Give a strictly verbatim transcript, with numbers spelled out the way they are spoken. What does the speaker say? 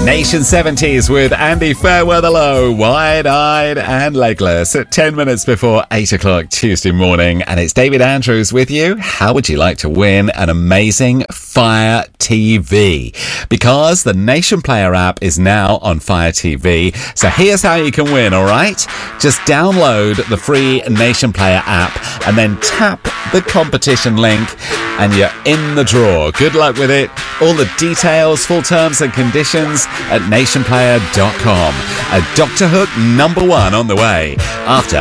Nation seventies with Andy Fairweather-Low, wide-eyed and legless at ten minutes before eight o'clock Tuesday morning. And it's David Andrews with you. How would you like to win an amazing Fire T V? Because the Nation Player app is now on Fire T V. So here's how you can win, all right? Just download the free Nation Player app and then tap the competition link and you're in the draw. Good luck with it. All the details, full terms and conditions at nation player dot com. A Doctor Hook number one on the way after